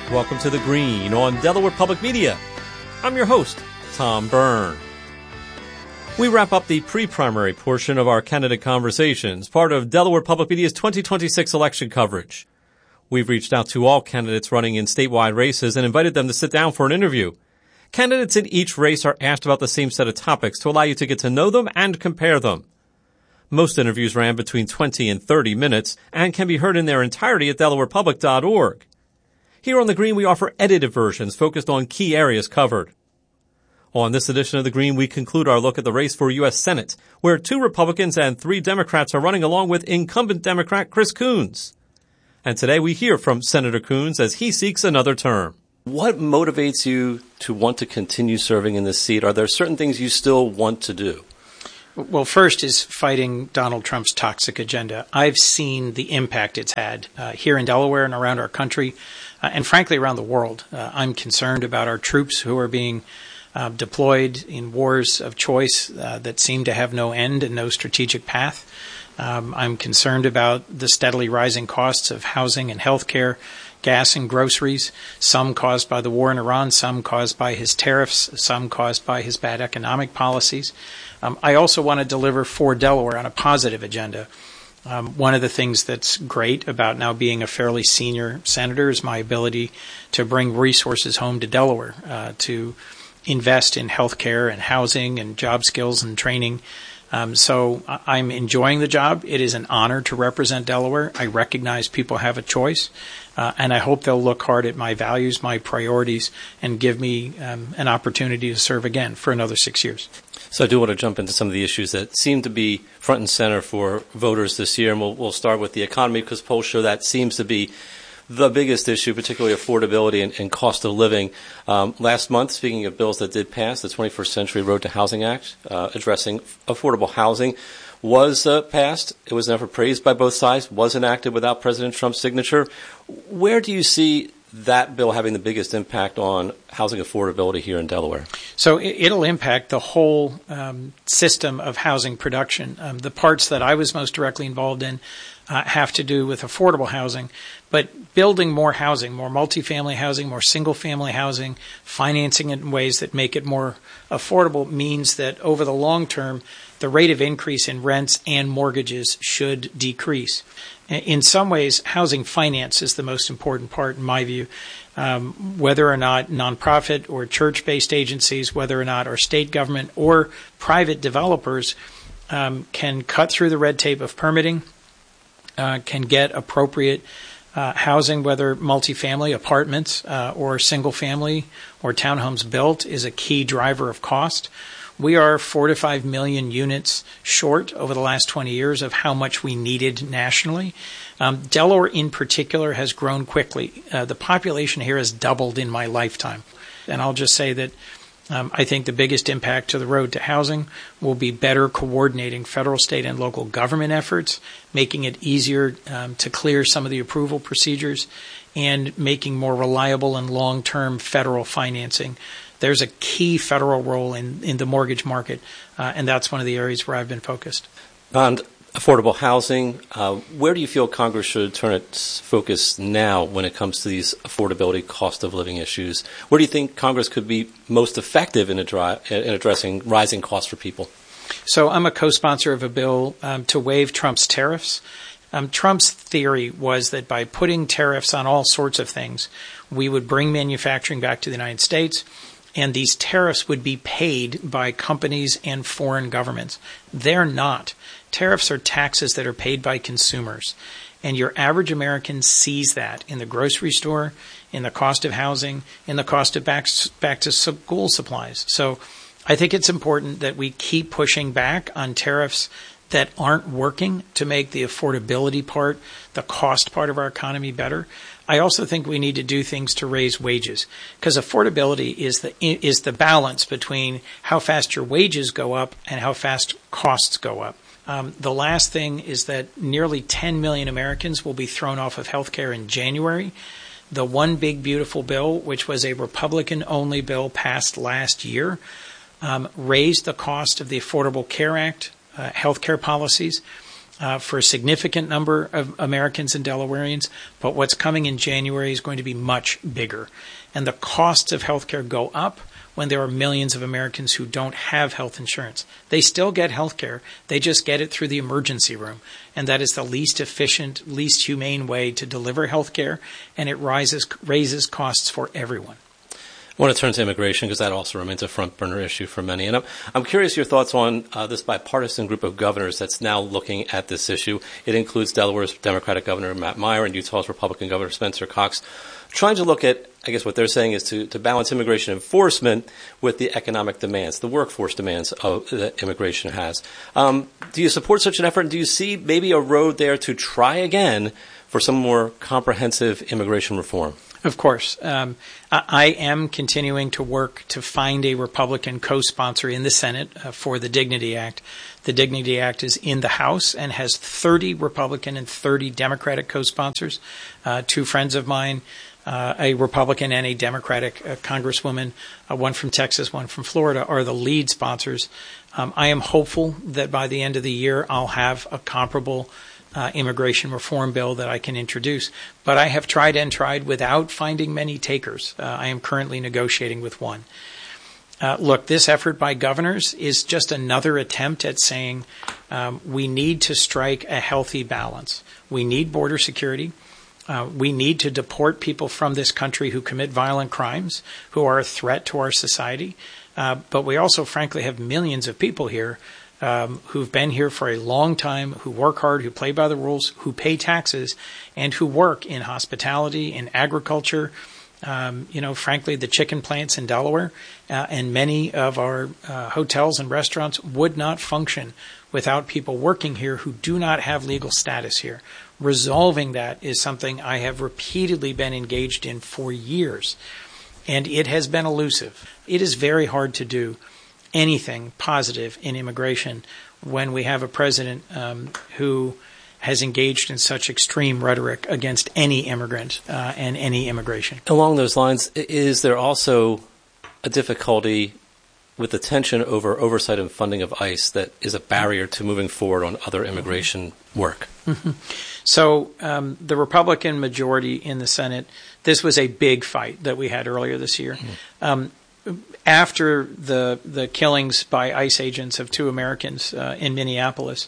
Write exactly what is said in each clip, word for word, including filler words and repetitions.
Welcome to The Green on Delaware Public Media. I'm your host, Tom Byrne. We wrap up the pre-primary portion of our candidate conversations, part of Delaware Public Media's twenty twenty-six election coverage. We've reached out to all candidates running in statewide races and invited them to sit down for an interview. Candidates in each race are asked about the same set of topics to allow you to get to know them and compare them. Most interviews ran between twenty and thirty minutes and can be heard in their entirety at delaware public dot org. Here on The Green, we offer edited versions focused on key areas covered. On this edition of The Green, we conclude our look at the race for U S Senate, where two Republicans and three Democrats are running along with incumbent Democrat Chris Coons. And today we hear from Senator Coons as he seeks another term. What motivates you to want to continue serving in this seat? Are there certain things you still want to do? Well, first is fighting Donald Trump's toxic agenda. I've seen the impact it's had uh, here in Delaware and around our country, uh, and frankly around the world. Uh, I'm concerned about our troops who are being uh, deployed in wars of choice uh, that seem to have no end and no strategic path. Um, I'm concerned about the steadily rising costs of housing and health care, gas and groceries, some caused by the war in Iran, some caused by his tariffs, some caused by his bad economic policies. Um, I also want to deliver for Delaware on a positive agenda. Um, one of the things that's great about now being a fairly senior senator is my ability to bring resources home to Delaware, uh, to invest in health care and housing and job skills and training. Um, so I'm enjoying the job. It is an honor to represent Delaware. I recognize people have a choice, uh, and I hope they'll look hard at my values, my priorities, and give me um, an opportunity to serve again for another six years. So I do want to jump into some of the issues that seem to be front and center for voters this year, and we'll, we'll start with the economy because polls show that seems to be the biggest issue, particularly affordability and, and cost of living. Um, last month, speaking of bills that did pass, the twenty-first Century Road to Housing Act, uh, addressing affordable housing, was uh, passed. It was never praised by both sides, was enacted without President Trump's signature. Where do you see that bill having the biggest impact on housing affordability here in Delaware? So it'll impact the whole um, system of housing production. Um, the parts that I was most directly involved in uh, have to do with affordable housing, but building more housing, more multifamily housing, more single-family housing, financing it in ways that make it more affordable means that over the long term, the rate of increase in rents and mortgages should decrease. In some ways, housing finance is the most important part, in my view. Um, whether or not nonprofit or church-based agencies, whether or not our state government or private developers um, can cut through the red tape of permitting, uh, can get appropriate uh, housing, whether multifamily apartments uh, or single-family or townhomes built, is a key driver of cost. We are four to five million units short over the last twenty years of how much we needed nationally. Um, Delaware in particular has grown quickly. Uh, the population here has doubled in my lifetime. And I'll just say that um, I think the biggest impact to the road to housing will be better coordinating federal, state, and local government efforts, making it easier um, to clear some of the approval procedures, and making more reliable and long-term federal financing. There's a key federal role in, in the mortgage market, uh, and that's one of the areas where I've been focused. On affordable housing, uh, where do you feel Congress should turn its focus now when it comes to these affordability, cost of living issues? Where do you think Congress could be most effective in, adri- in addressing rising costs for people? So I'm a co-sponsor of a bill um, to waive Trump's tariffs. Um, Trump's theory was that by putting tariffs on all sorts of things, we would bring manufacturing back to the United States, and these tariffs would be paid by companies and foreign governments. They're not. Tariffs are taxes that are paid by consumers. And your average American sees that in the grocery store, in the cost of housing, in the cost of back, back to school supplies. So I think it's important that we keep pushing back on tariffs that aren't working to make the affordability part, the cost part of our economy better. I also think we need to do things to raise wages, because affordability is the is the balance between how fast your wages go up and how fast costs go up. Um, the last thing is that nearly ten million Americans will be thrown off of health care in January. The One Big Beautiful Bill, which was a Republican-only bill passed last year, um, raised the cost of the Affordable Care Act, uh, health care policies. uh, for a significant number of Americans and Delawareans, but what's coming in January is going to be much bigger. And the costs of health care go up when there are millions of Americans who don't have health insurance. They still get health care. They just get it through the emergency room. And that is the least efficient, least humane way to deliver health care, and it rises, raises costs for everyone. I want to turn to immigration because that also remains a front burner issue for many. And I'm, I'm curious your thoughts on uh, this bipartisan group of governors that's now looking at this issue. It includes Delaware's Democratic Governor Matt Meyer and Utah's Republican Governor Spencer Cox, trying to look at, I guess what they're saying is to, to balance immigration enforcement with the economic demands, the workforce demands of, that immigration has. Um, do you support such an effort? And do you see maybe a road there to try again for some more comprehensive immigration reform? Of course. Um, I am continuing to work to find a Republican co-sponsor in the Senate uh, for the Dignity Act. The Dignity Act is in the House and has thirty Republican and thirty Democratic co-sponsors. Uh, two friends of mine, uh, a Republican and a Democratic uh, congresswoman, uh, one from Texas, one from Florida, are the lead sponsors. Um, I am hopeful that by the end of the year I'll have a comparable Uh, immigration reform bill that I can introduce. But I have tried and tried without finding many takers. Uh, I am currently negotiating with one. Uh, look, this effort by governors is just another attempt at saying um, we need to strike a healthy balance. We need border security. Uh, we need to deport people from this country who commit violent crimes, who are a threat to our society. Uh, but we also, frankly, have millions of people here Um, who've been here for a long time, who work hard, who play by the rules, who pay taxes, and who work in hospitality, in agriculture, um, you know, frankly, the chicken plants in Delaware, uh, and many of our uh, hotels and restaurants would not function without people working here who do not have legal status here. Resolving that is something I have repeatedly been engaged in for years, and it has been elusive. It is very hard to do anything positive in immigration when we have a president um, who has engaged in such extreme rhetoric against any immigrant uh, and any immigration. Along those lines, is there also a difficulty with the tension over oversight and funding of ICE that is a barrier to moving forward on other immigration work? Mm-hmm. So um, the Republican majority in the Senate, this was a big fight that we had earlier this year. Mm-hmm. Um, After the the killings by ICE agents of two Americans uh, in Minneapolis,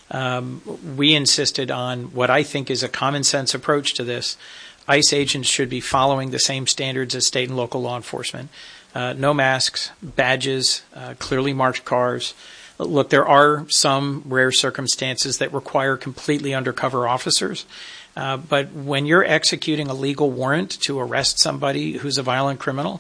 um, we insisted on what I think is a common sense approach to this. ICE agents should be following the same standards as state and local law enforcement. Uh, no masks, badges, uh, clearly marked cars. Look, there are some rare circumstances that require completely undercover officers. Uh, but when you're executing a legal warrant to arrest somebody who's a violent criminal,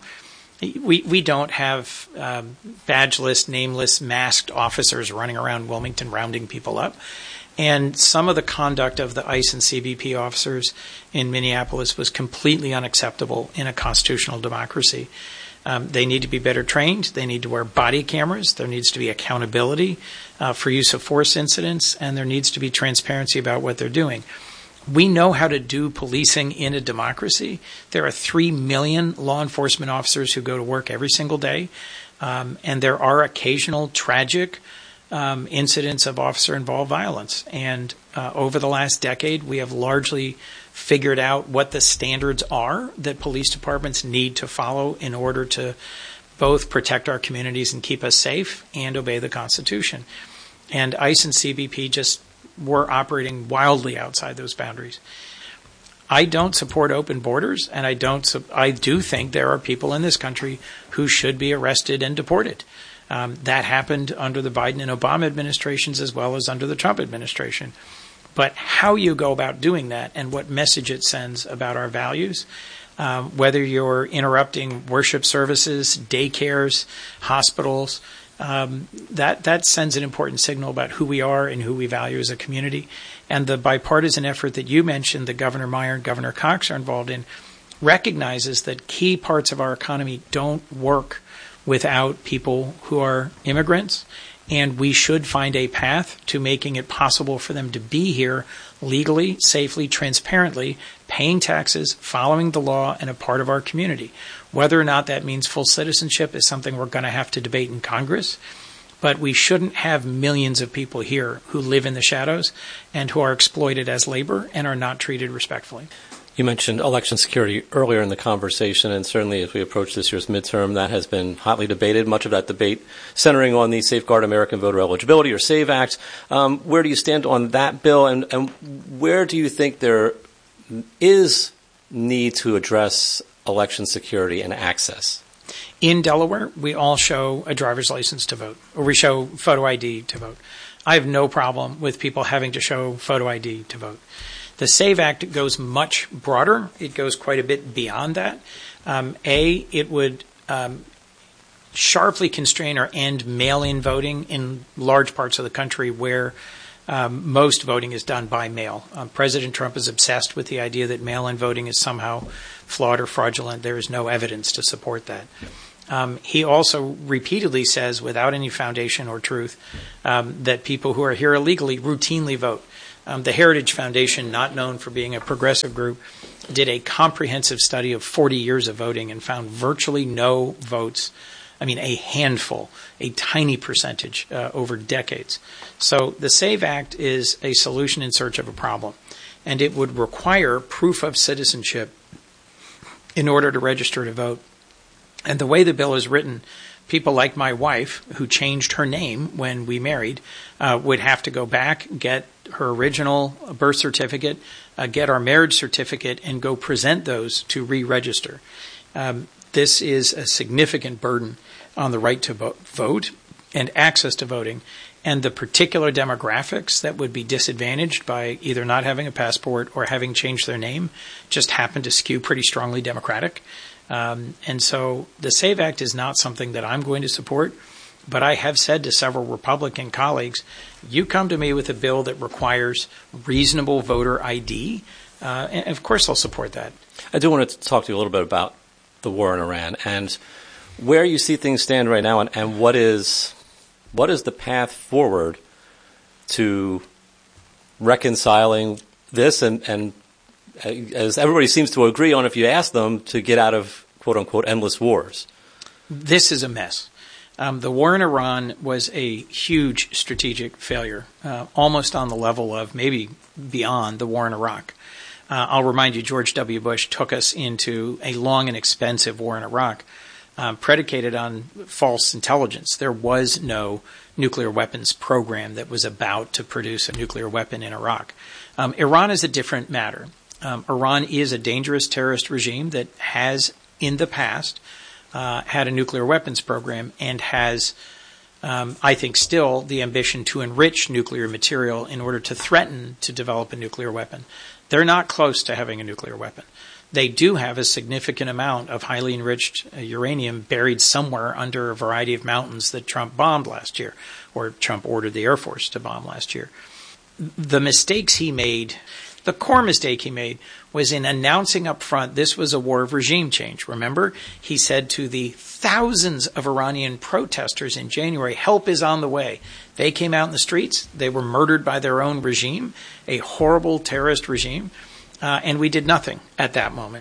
We we don't have um, badgeless, nameless, masked officers running around Wilmington rounding people up. And some of the conduct of the ICE and C B P officers in Minneapolis was completely unacceptable in a constitutional democracy. Um, they need to be better trained. They need to wear body cameras. There needs to be accountability uh, for use of force incidents, and there needs to be transparency about what they're doing. We know how to do policing in a democracy. There are three million law enforcement officers who go to work every single day, um, and there are occasional tragic um, incidents of officer-involved violence. And uh, over the last decade, we have largely figured out what the standards are that police departments need to follow in order to both protect our communities and keep us safe and obey the Constitution. And ICE and C B P just were operating wildly outside those boundaries. I don't support open borders, and I don't. I do think there are people in this country who should be arrested and deported. Um, that happened under the Biden and Obama administrations as well as under the Trump administration. But how you go about doing that and what message it sends about our values, um, whether you're interrupting worship services, daycares, hospitals, Um, that that sends an important signal about who we are and who we value as a community. And the bipartisan effort that you mentioned, that Governor Meyer and Governor Cox are involved in, recognizes that key parts of our economy don't work without people who are immigrants, and we should find a path to making it possible for them to be here legally, safely, transparently, paying taxes, following the law, and a part of our community. Whether or not that means full citizenship is something we're going to have to debate in Congress. But we shouldn't have millions of people here who live in the shadows and who are exploited as labor and are not treated respectfully. You mentioned election security earlier in the conversation, and certainly as we approach this year's midterm, that has been hotly debated, much of that debate centering on the Safeguard American Voter Eligibility, or SAVE Act. Um, where do you stand on that bill, and, and where do you think there is need to address election security and access? In Delaware, we all show a driver's license to vote, or we show photo I D to vote. I have no problem with people having to show photo I D to vote. The SAVE Act goes much broader. It goes quite a bit beyond that. Um, A, it would um, sharply constrain or end mail-in voting in large parts of the country where um, most voting is done by mail. Um, President Trump is obsessed with the idea that mail-in voting is somehow flawed or fraudulent. There is no evidence to support that. Um, he also repeatedly says, without any foundation or truth, um, that people who are here illegally routinely vote. Um, the Heritage Foundation, not known for being a progressive group, did a comprehensive study of forty years of voting and found virtually no votes. I mean, a handful, a tiny percentage uh, over decades. So the SAVE Act is a solution in search of a problem, and it would require proof of citizenship in order to register to vote. And the way the bill is written, people like my wife, who changed her name when we married, uh, would have to go back, get her original birth certificate, uh, get our marriage certificate, and go present those to re-register. Um, this is a significant burden on the right to vote and access to voting, and the particular demographics that would be disadvantaged by either not having a passport or having changed their name just happen to skew pretty strongly Democratic. Um, and so the SAVE Act is not something that I'm going to support, but I have said to several Republican colleagues, you come to me with a bill that requires reasonable voter I D, uh, and of course I'll support that. I do want to talk to you a little bit about the war in Iran and where you see things stand right now, and, and what is what is the path forward to reconciling this and, and as everybody seems to agree on if you ask them, to get out of quote-unquote endless wars? This is a mess. Um, the war in Iran was a huge strategic failure, uh, almost on the level of maybe beyond the war in Iraq. Uh, I'll remind you, George W. Bush took us into a long and expensive war in Iraq, um, predicated on false intelligence. There was no nuclear weapons program that was about to produce a nuclear weapon in Iraq. Um, Iran is a different matter. Um, Iran is a dangerous terrorist regime that has, in the past, uh, had a nuclear weapons program and has, um, I think, still the ambition to enrich nuclear material in order to threaten to develop a nuclear weapon. They're not close to having a nuclear weapon. They do have a significant amount of highly enriched uh, uranium buried somewhere under a variety of mountains that Trump bombed last year, or Trump ordered the Air Force to bomb last year. The mistakes he made... The core mistake he made was in announcing up front this was a war of regime change. Remember, he said to the thousands of Iranian protesters in January, help is on the way. They came out in the streets. They were murdered by their own regime, a horrible terrorist regime, uh, and we did nothing at that moment.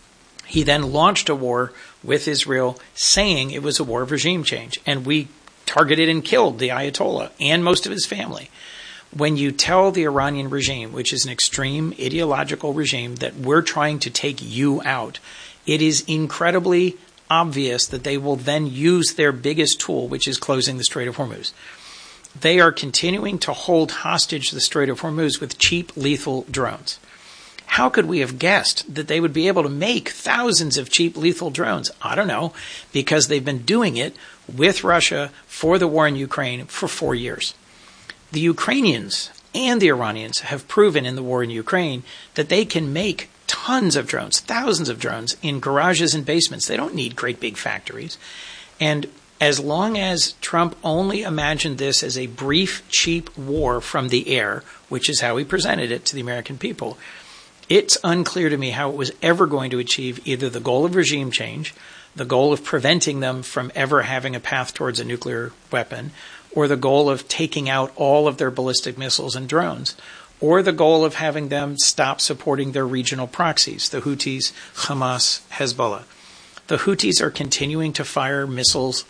He then launched a war with Israel saying it was a war of regime change, and we targeted and killed the Ayatollah and most of his family. When you tell the Iranian regime, which is an extreme ideological regime, that we're trying to take you out, it is incredibly obvious that they will then use their biggest tool, which is closing the Strait of Hormuz. They are continuing to hold hostage the Strait of Hormuz with cheap, lethal drones. How could we have guessed that they would be able to make thousands of cheap, lethal drones? I don't know, because they've been doing it with Russia for the war in Ukraine for four years. The Ukrainians and the Iranians have proven in the war in Ukraine that they can make tons of drones, thousands of drones, in garages and basements. They don't need great big factories. And as long as Trump only imagined this as a brief, cheap war from the air, which is how he presented it to the American people, it's unclear to me how it was ever going to achieve either the goal of regime change, the goal of preventing them from ever having a path towards a nuclear weapon, or the goal of taking out all of their ballistic missiles and drones, or the goal of having them stop supporting their regional proxies, the Houthis, Hamas, Hezbollah. The Houthis are continuing to fire missiles at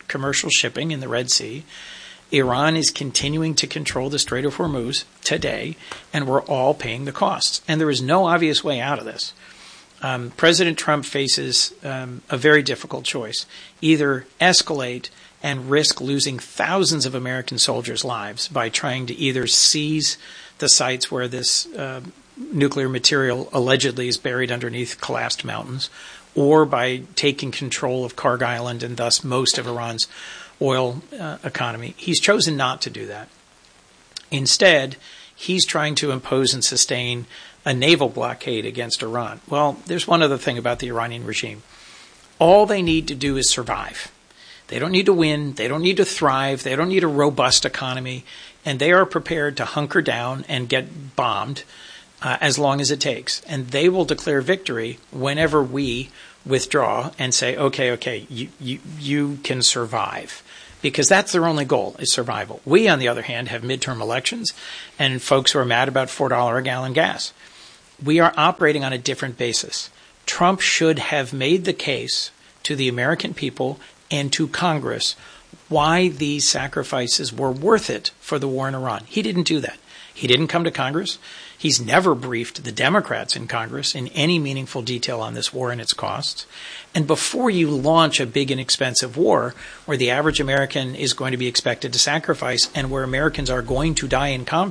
commercial shipping in the Red Sea. Iran is continuing to control the Strait of Hormuz today, and we're all paying the costs. And there is no obvious way out of this. Um, President Trump faces um, a very difficult choice. Either escalate and risk losing thousands of American soldiers' lives by trying to either seize the sites where this uh, nuclear material allegedly is buried underneath collapsed mountains, or by taking control of Karg Island and thus most of Iran's oil uh, economy. He's chosen not to do that. Instead, he's trying to impose and sustain a naval blockade against Iran. Well, there's one other thing about the Iranian regime. All they need to do is survive. They don't need to win. They don't need to thrive. They don't need a robust economy. And they are prepared to hunker down and get bombed uh, as long as it takes. And they will declare victory whenever we withdraw and say, okay, okay, you, you, you can survive. Because that's their only goal, is survival. We, on the other hand, have midterm elections and folks who are mad about four dollars a gallon gas. We are operating on a different basis. Trump should have made the case to the American people and to Congress why these sacrifices were worth it for the war in Iran. He didn't do that. He didn't come to Congress. He's never briefed the Democrats in Congress in any meaningful detail on this war and its costs. And before you launch a big and expensive war where the average American is going to be expected to sacrifice and where Americans are going to die in combat,